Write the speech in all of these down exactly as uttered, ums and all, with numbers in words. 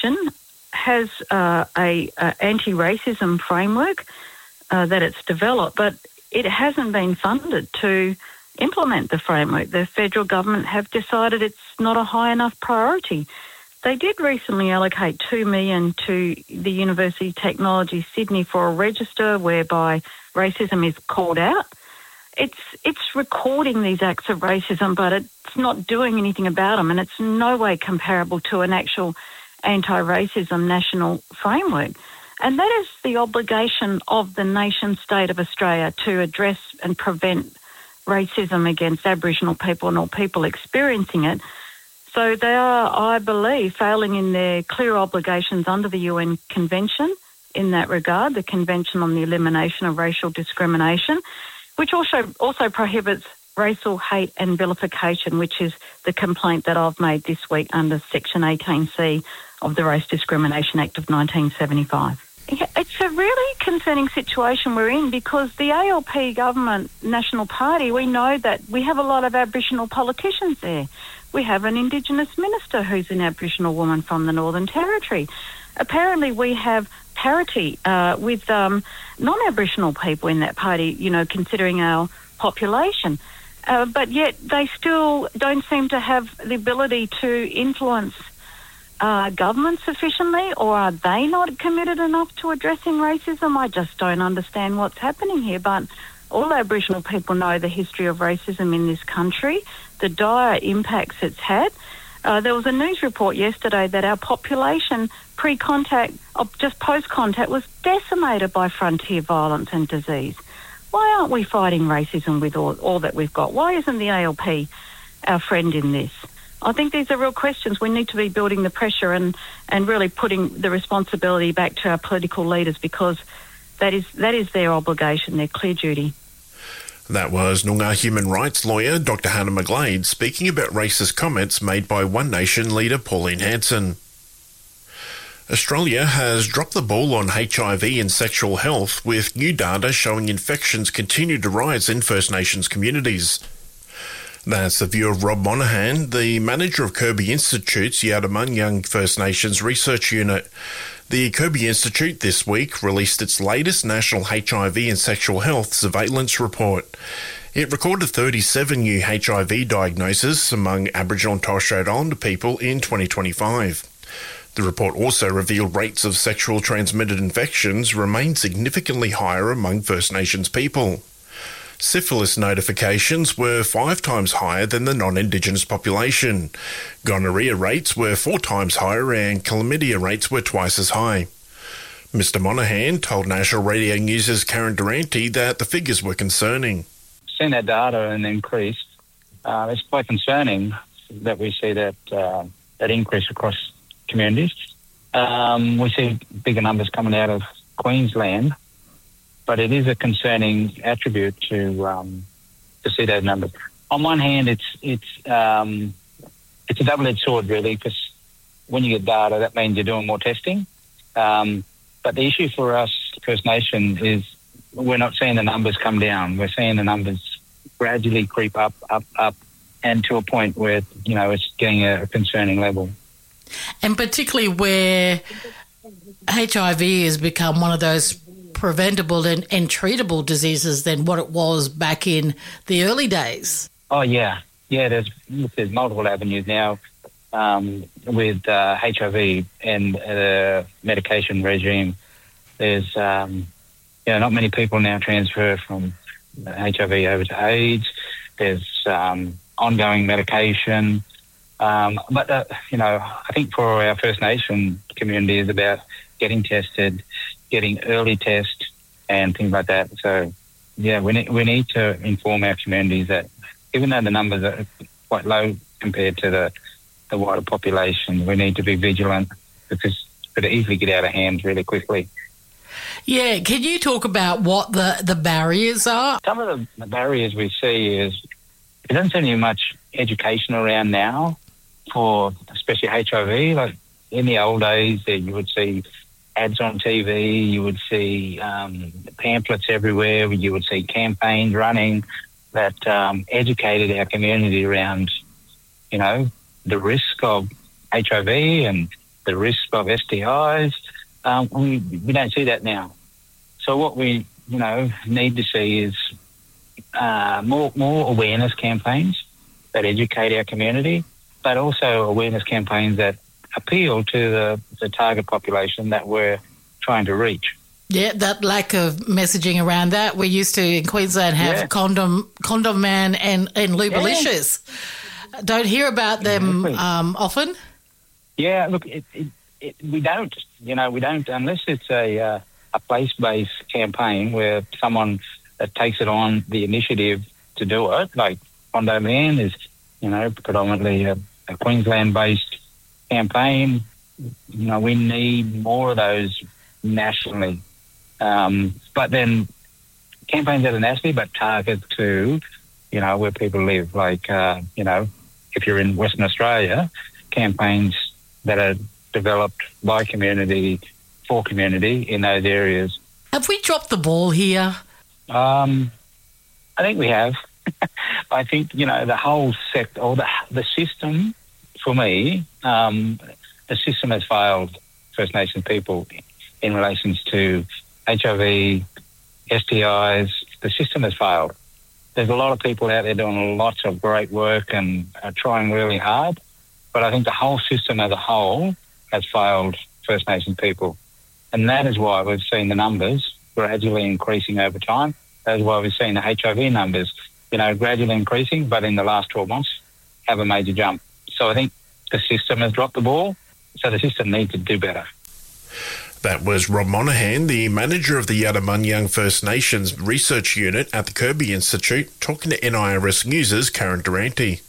has uh, a, a anti-racism framework uh, that it's developed, but it hasn't been funded to implement the framework. The federal government have decided it's not a high enough priority. They did recently allocate two million dollars to the University of Technology Sydney for a register whereby racism is called out. It's it's recording these acts of racism, but it's not doing anything about them, and it's in no way comparable to an actual anti-racism national framework. And that is the obligation of the nation-state of Australia to address and prevent racism against Aboriginal people and all people experiencing it. So they are, I believe, failing in their clear obligations under the U N Convention in that regard, the Convention on the Elimination of Racial Discrimination, which also also prohibits racial hate and vilification, which is the complaint that I've made this week under Section eighteen C of the Race Discrimination Act of nineteen seventy-five. Yeah, it's a really concerning situation we're in because the A L P government National Party, we know that we have a lot of Aboriginal politicians there. We have an Indigenous minister who's an Aboriginal woman from the Northern Territory. Apparently we have parity uh, with um, non-Aboriginal people in that party, you know, considering our population. Uh, but yet they still don't seem to have the ability to influence uh, government sufficiently, or are they not committed enough to addressing racism? I just don't understand what's happening here. But all Aboriginal people know the history of racism in this country, the dire impacts it's had. Uh, there was a news report yesterday that our population pre-contact, or just post-contact, was decimated by frontier violence and disease. Why aren't we fighting racism with all, all that we've got? Why isn't the A L P our friend in this? I think these are real questions. We need to be building the pressure and, and really putting the responsibility back to our political leaders because that is that is their obligation, their clear duty. That was Noongar human rights lawyer Doctor Hannah McGlade speaking about racist comments made by One Nation leader Pauline Hanson. Australia has dropped the ball on H I V and sexual health, with new data showing infections continue to rise in First Nations communities. That's the view of Rob Monaghan, the manager of Kirby Institute's Yardimanyang First Nations Research Unit. The Kirby Institute this week released its latest national H I V and sexual health surveillance report. It recorded thirty-seven new H I V diagnoses among Aboriginal and Torres Strait Islander people in twenty twenty-five. The report also revealed rates of sexual transmitted infections remain significantly higher among First Nations people. Syphilis notifications were five times higher than the non-Indigenous population. Gonorrhea rates were four times higher and chlamydia rates were twice as high. Mister Monaghan told National Radio News' Karen Durante that the figures were concerning. Seeing that data and increase, uh, it's quite concerning that we see that uh, that increase across communities. Um, we see bigger numbers coming out of Queensland, but it is a concerning attribute to um, to see those numbers. On one hand, it's it's um, it's a double-edged sword, really, because when you get data, that means you're doing more testing. Um, but the issue for us, First Nation, is we're not seeing the numbers come down. We're seeing the numbers gradually creep up, up, up, and to a point where, you know, it's getting a concerning level. And particularly where H I V has become one of those preventable and, and treatable diseases than what it was back in the early days. Oh, yeah. Yeah, there's there's multiple avenues now um, with uh, H I V and the medication regime. There's, um, you know, not many people now transfer from H I V over to AIDS. There's um, ongoing medication. Um, but, uh, you know, I think for our First Nation community is about getting tested, getting early test and things like that. So, yeah, we need, we need to inform our communities that even though the numbers are quite low compared to the, the wider population, we need to be vigilant because it could easily get out of hand really quickly. Yeah, can you talk about what the, the barriers are? Some of the, the barriers we see is there doesn't seem to be much education around now for especially H I V. Like in the old days, there you would see ads on T V, you would see um, pamphlets everywhere, you would see campaigns running that um, educated our community around, you know, the risk of H I V and the risk of S T Is. Um, we, we don't see that now. So what we, you know, need to see is uh, more more awareness campaigns that educate our community, but also awareness campaigns that appeal to the, the target population that we're trying to reach. Yeah, that lack of messaging around that. We used to, in Queensland, have Yeah. Condom Condom Man and, and Lubalicious. Don't hear about them Exactly. um, often. Yeah, look, it, it, it, we don't, you know, we don't, unless it's a uh, a place-based campaign where someone that takes it on the initiative to do it, like Condom Man is, you know, predominantly a, a Queensland-based campaign. You know, we need more of those nationally. Um, but then campaigns that are nationally but target to, you know, where people live. Like, uh, you know, if you're in Western Australia, campaigns that are developed by community, for community in those areas. Have we dropped the ball here? Um, I think we have. I think, you know, the whole sector, or the, the system, for me, um, the system has failed First Nations people in relation to H I V, S T Is. The system has failed. There's a lot of people out there doing lots of great work and are trying really hard, but I think the whole system as a whole has failed First Nations people. And that is why we've seen the numbers gradually increasing over time. That is why we've seen the H I V numbers, you know, gradually increasing, but in the last twelve months have a major jump. So I think the system has dropped the ball, so the system needs to do better. That was Rob Monaghan, the manager of the Yadamunyang First Nations Research Unit at the Kirby Institute, talking to N I R S News' Karen Durante.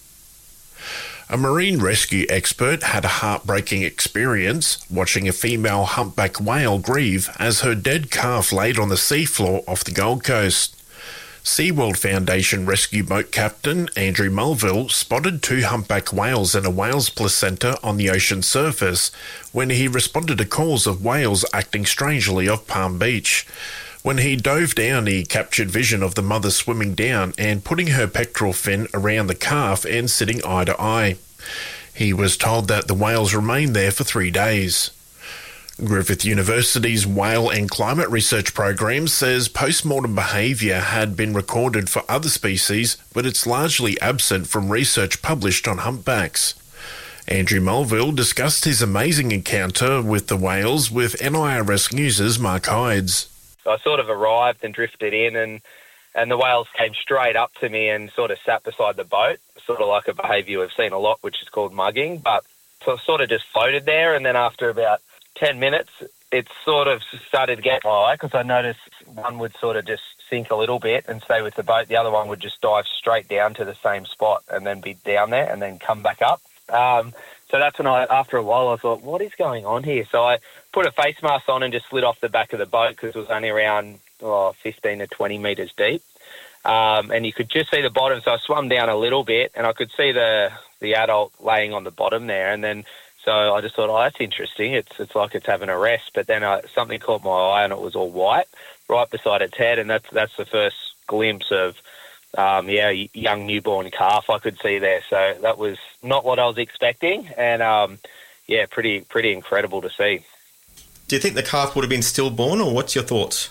A marine rescue expert had a heartbreaking experience watching a female humpback whale grieve as her dead calf laid on the seafloor off the Gold Coast. SeaWorld Foundation rescue boat captain Andrew Mulville spotted two humpback whales and a whale's placenta on the ocean surface when he responded to calls of whales acting strangely off Palm Beach. When he dove down, he captured vision of the mother swimming down and putting her pectoral fin around the calf and sitting eye to eye. He was told that the whales remained there for three days. Griffith University's Whale and Climate Research Program says post-mortem behaviour had been recorded for other species, but it's largely absent from research published on humpbacks. Andrew Mulville discussed his amazing encounter with the whales with N I R S News' Mark Hydes. I sort of arrived and drifted in, and, and the whales came straight up to me and sort of sat beside the boat, sort of like a behaviour we've seen a lot, which is called mugging, but so sort of just floated there, and then after about ten minutes, it sort of started to get my eye because I noticed one would sort of just sink a little bit and stay with the boat. The other one would just dive straight down to the same spot and then be down there and then come back up. Um, so that's when I, after a while, I thought, what is going on here? So I put a face mask on and just slid off the back of the boat because it was only around oh, fifteen to twenty metres deep. Um, and you could just see the bottom. So I swam down a little bit and I could see the, the adult laying on the bottom there. And then So I just thought, oh, that's interesting. It's it's like it's having a rest. But then uh, something caught my eye, and it was all white right beside its head, and that's that's the first glimpse of, um, yeah, young newborn calf I could see there. So that was not what I was expecting, and um, yeah, pretty pretty incredible to see. Do you think the calf would have been stillborn, or what's your thoughts?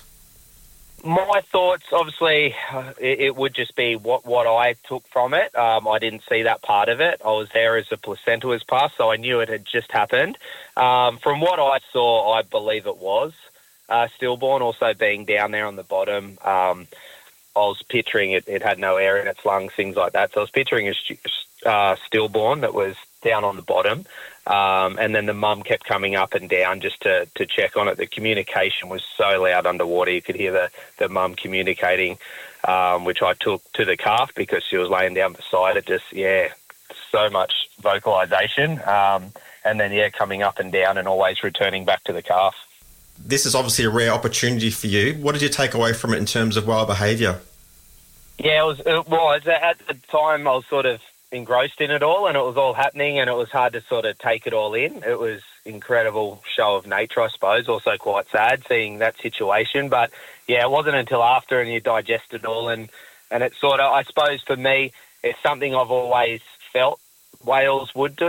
My thoughts, obviously, uh, it, it would just be what, what I took from it. Um, I didn't see that part of it. I was there as the placenta was passed, so I knew it had just happened. Um, from what I saw, I believe it was uh, stillborn, also being down there on the bottom. Um, I was picturing it, it had no air in its lungs, things like that. So I was picturing a uh, stillborn that was down on the bottom. Um, and then the mum kept coming up and down just to, to check on it. The communication was so loud underwater. You could hear the, the mum communicating, um, which I took to the calf because she was laying down beside it. Just, yeah, so much vocalisation. Um, and then, yeah, coming up and down and always returning back to the calf. This is obviously a rare opportunity for you. What did you take away from it in terms of whale behaviour? Yeah, it was, it was. At the time I was sort of engrossed in it all, and it was all happening, and it was hard to sort of take it all in. It was incredible show of nature, I suppose. Also quite sad seeing that situation, but yeah, it wasn't until after and you digest it all, and and it sort of, I suppose for me, it's something I've always felt whales would do,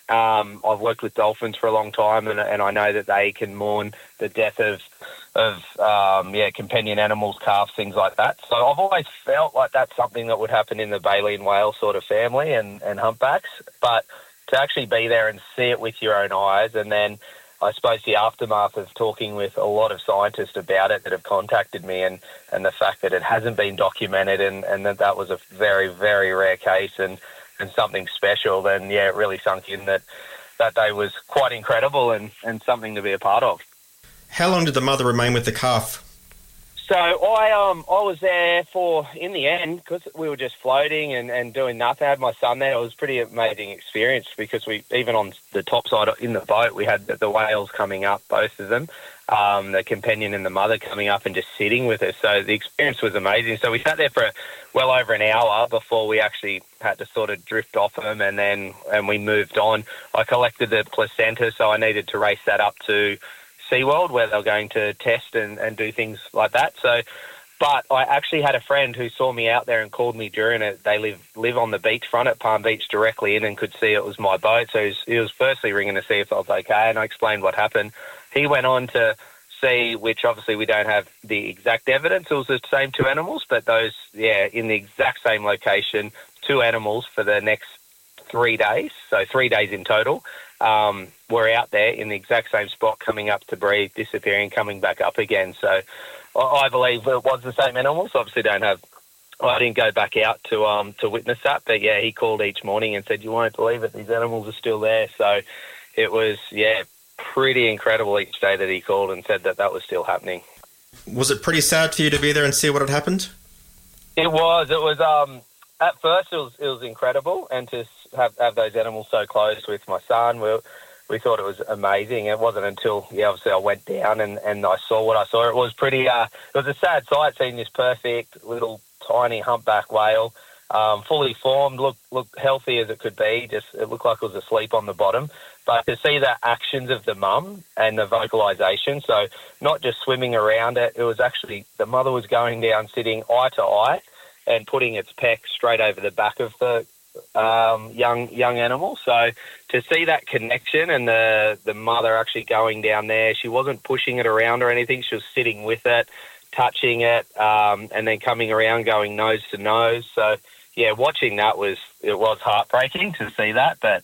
Um, I've worked with dolphins for a long time, and, and I know that they can mourn the death of of um, yeah companion animals, calves, things like that. So I've always felt like that's something that would happen in the Baleen whale sort of family and, and humpbacks. But to actually be there and see it with your own eyes, and then I suppose the aftermath of talking with a lot of scientists about it that have contacted me, and, and the fact that it hasn't been documented, and, and that that was a very, very rare case and, and something special, then, yeah, it really sunk in that that day was quite incredible and, and something to be a part of. How long did the mother remain with the calf? So I um I was there for, in the end, because we were just floating and, and doing nothing. I had my son there. It was a pretty amazing experience because we, even on the top side in the boat, we had the, the whales coming up, both of them, um, the companion and the mother coming up and just sitting with us. So the experience was amazing. So we sat there for well over an hour before we actually had to sort of drift off them, and then and we moved on. I collected the placenta, so I needed to race that up to SeaWorld, where they're going to test and, and do things like that. So, but I actually had a friend who saw me out there and called me during it. They live live on the beachfront at Palm Beach directly in, and could see it was my boat. So he was, he was firstly ringing to see if I was okay, and I explained what happened. He went on to see, which obviously we don't have the exact evidence, it was the same two animals, but those, yeah, in the exact same location, two animals for the next three days, so three days in total. Um, were out there in the exact same spot, coming up to breathe, disappearing, coming back up again. So I, I believe it was the same animals. Obviously don't have, I didn't go back out to um to witness that, but yeah, he called each morning and said, you won't believe it, these animals are still there. So it was, yeah, pretty incredible each day that he called and said that that was still happening. Was it pretty sad for you to be there and see what had happened? It was, it was, um, at first it was, it was incredible, and to have, have those animals so close with my son, we we thought it was amazing. It wasn't until, yeah, obviously I went down and, and I saw what I saw. It was pretty, uh, it was a sad sight seeing this perfect little tiny humpback whale, um, fully formed, looked looked healthy as it could be. Just it looked like it was asleep on the bottom. But to see the actions of the mum and the vocalisation, so not just swimming around it, it was actually, the mother was going down, sitting eye to eye and putting its peck straight over the back of the um, young young animal. So to see that connection, and the, the mother actually going down there, she wasn't pushing it around or anything. She was sitting with it, touching it, um, and then coming around, going nose to nose. So, yeah, watching that was, it was heartbreaking to see that. But,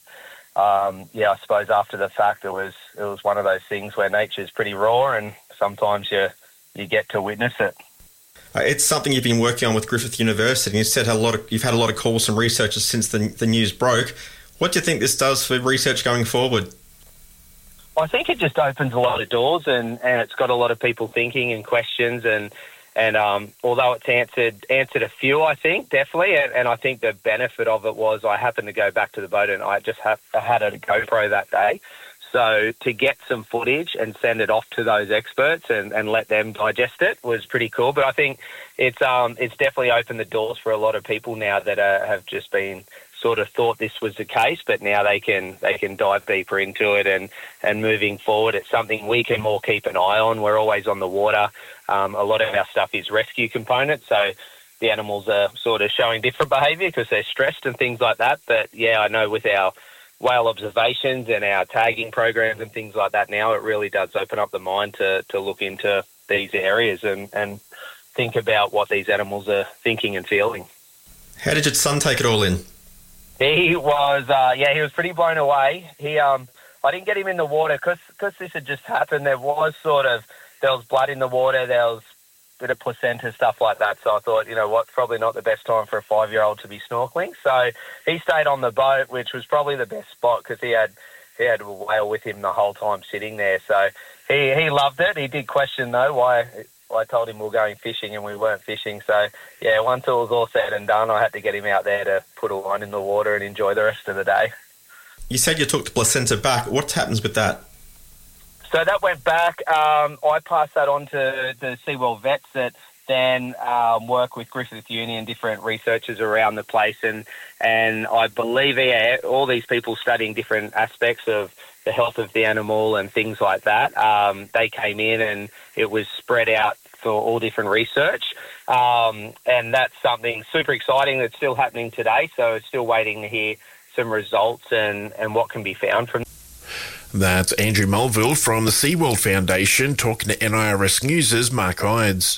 um, yeah, I suppose after the fact, it was it was one of those things where nature's pretty raw, and sometimes you you get to witness it. Uh, it's something you've been working on with Griffith University. You said a lot of, you've had a lot of calls from researchers since the, the news broke. What do you think this does for research going forward? I think it just opens a lot of doors, and, and it's got a lot of people thinking and questions, and and um, although it's answered answered a few, I think, definitely, and, and I think the benefit of it was I happened to go back to the boat, and I just have, I had a GoPro that day. So to get some footage and send it off to those experts and, and let them digest it was pretty cool. But I think it's um it's definitely opened the doors for a lot of people now that uh, have just been sort of thought this was the case, but now they can they can dive deeper into it, and, and moving forward, it's something we can more keep an eye on. We're always on the water. Um, a lot of our stuff is rescue components, so the animals are sort of showing different behaviour because they're stressed and things like that. But yeah, I know with our whale observations and our tagging programs and things like that now, it really does open up the mind to, to look into these areas and, and think about what these animals are thinking and feeling. How did your son take it all in? He was, uh, yeah, he was pretty blown away. He, um, I didn't get him in the water because this had just happened. There was sort of, there was blood in the water, there was bit of placenta, stuff like that. So I thought, you know what, probably not the best time for a five-year-old to be snorkeling. So he stayed on the boat, which was probably the best spot because he had he had a whale with him the whole time sitting there. So he, he loved it. He did question, though, why I told him we were going fishing and we weren't fishing. So, yeah, once it was all said and done, I had to get him out there to put a line in the water and enjoy the rest of the day. You said you took the placenta back. What happens with that? So that went back. Um, I passed that on to the SeaWorld vets that then um, work with Griffith Uni and different researchers around the place. And, and I believe yeah, all these people studying different aspects of the health of the animal and things like that, um, they came in and it was spread out for all different research. Um, and that's something super exciting that's still happening today. So it's still waiting to hear some results and, and what can be found from. That's Andrew Mulville from the SeaWorld Foundation talking to N I R S News' Mark Ides.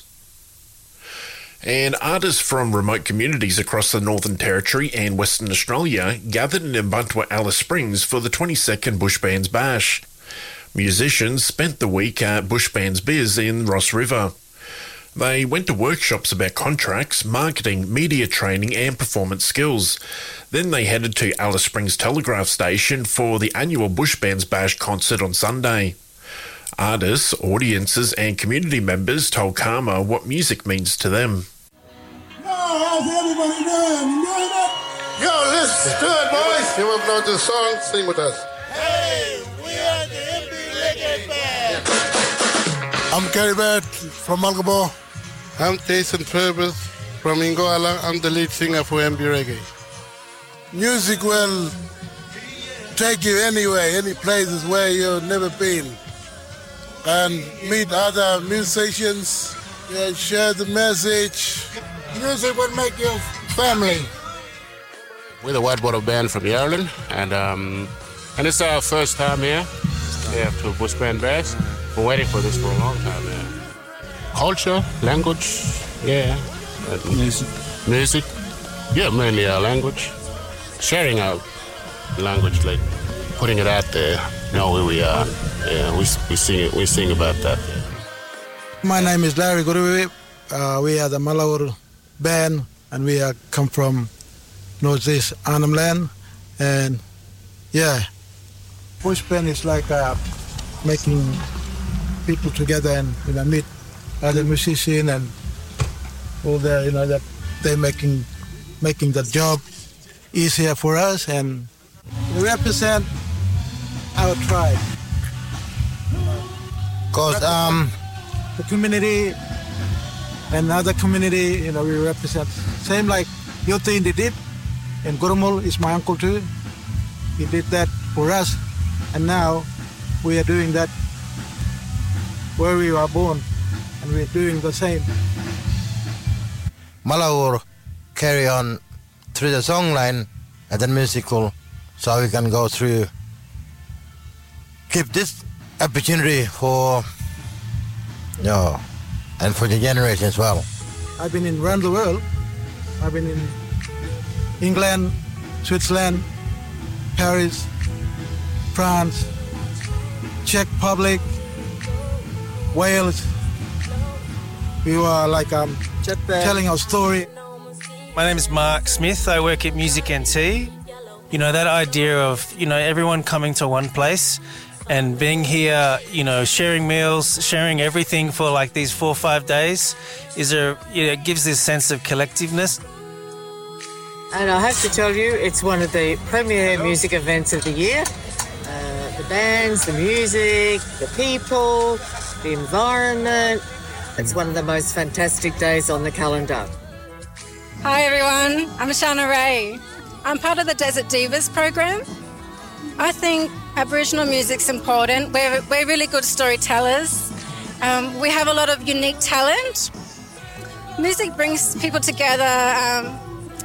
And artists from remote communities across the Northern Territory and Western Australia gathered in Ubuntu Alice Springs for the twenty-second Bush Bands Bash. Musicians spent the week at Bush Bands Biz in Ross River. They went to workshops about contracts, marketing, media training and performance skills. Then they headed to Alice Springs Telegraph Station for the annual Bush Bands Bash concert on Sunday. Artists, audiences and community members told Karma what music means to them. Yo, how's everybody doing? You doing it? Yo, let's do it, boys. You want to know the song? Sing with us. Hey, we are the M B Reggae Band. I'm Kerry Bird from Mulgabo. I'm Jason Purvis from Ingoala. I'm the lead singer for M B Reggae. Music will take you anywhere, any places where you've never been, and meet other musicians, yeah, share the message. Music will make you family. We're the Whitewater Band from Yarralin, and um, and it's our first time here. Yeah, to Bush Band Bash. Been waiting for this for a long time, yeah. Culture, language, yeah. Music. Music, yeah, mainly our language. Sharing our language, like putting it out there, know where we are. Yeah, we we sing we sing about that. Yeah. My name is Larry Guruwe. Uh, we are the Malaur Band, and we are come from Northeast Arnhem Land, and yeah, Bush Band is like uh, making people together and, you know, meet other musicians and all that, you know, that they're making making the job easier for us, and we represent our tribe. Because um, the community and other community, you know, we represent. Same like Yoti did, and Gurumul is my uncle too. He did that for us, and now we are doing that where we were born, and we're doing the same. Malaur carry on through the song line and then musical, so we can go through, keep this opportunity for, you know, and for the generation as well. I've been in around the world. I've been in England, Switzerland, Paris, France, Czech Republic, Wales. We were like um, telling our story. My name is Mark Smith. I work at Music N T. You know, that idea of, you know, everyone coming to one place and being here, you know, sharing meals, sharing everything for like these four or five days is a, you know, it gives this sense of collectiveness. And I have to tell you, it's one of the premier music events of the year. Uh, the bands, the music, the people, the environment. It's one of the most fantastic days on the calendar. Hi everyone, I'm Shana Ray. I'm part of the Desert Divas program. I think Aboriginal music's important. We're, we're really good storytellers. Um, we have a lot of unique talent. Music brings people together um,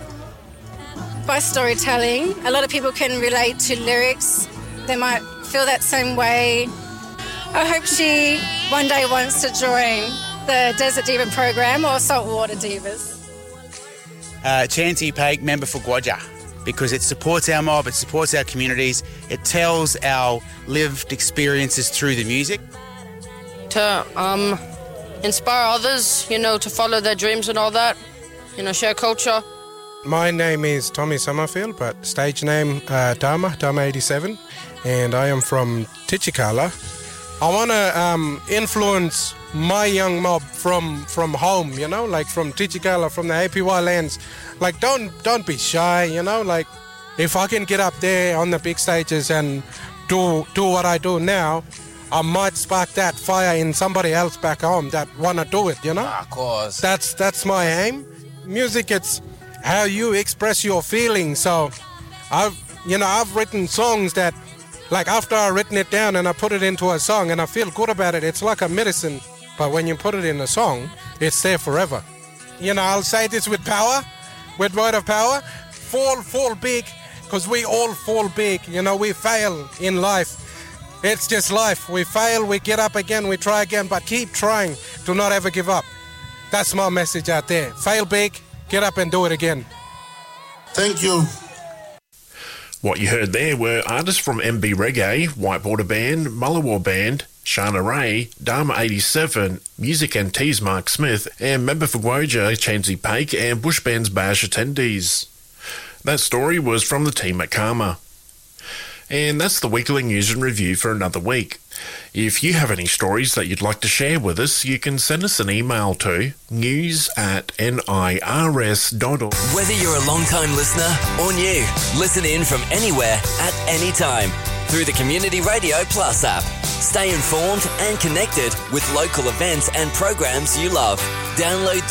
by storytelling. A lot of people can relate to lyrics. They might feel that same way. I hope she one day wants to join the Desert Diva program or Saltwater Divas. Uh, Chanty Paik, member for Gwadja, because it supports our mob, it supports our communities, it tells our lived experiences through the music. To um, inspire others, you know, to follow their dreams and all that, you know, share culture. My name is Tommy Summerfield, but stage name uh, Dharma, Dharma eighty-seven, and I am from Tichikala. I want to um, influence my young mob from from home, you know, like from Tichikala, from the A P Y lands. Like, don't don't be shy, you know, like if I can get up there on the big stages and do do what I do now, I might spark that fire in somebody else back home that want to do it, you know? Of course. That's, that's my aim. Music, it's how you express your feelings. So I've, you know, I've written songs that, like after I've written it down and I put it into a song and I feel good about it, it's like a medicine. But when you put it in a song, it's there forever. You know, I'll say this with power, with word of power, fall, fall big because we all fall big. You know, we fail in life. It's just life. We fail, we get up again, we try again, but keep trying. Do not ever give up. That's my message out there. Fail big, get up and do it again. Thank you. What you heard there were artists from M B Reggae, Whitewater Band, Mullawar Band, Shana Ray, Dharma eighty-seven, Music and Tea's Mark Smith, and member for Gwoja, Chansey Paik, and Bush Band's Bash attendees. That story was from the team at Karma. And that's the weekly news and review for another week. If you have any stories that you'd like to share with us, you can send us an email to news at nirs dot org. Whether you're a long-time listener or new, listen in from anywhere at any time through the Community Radio Plus app. Stay informed and connected with local events and programs you love. Download the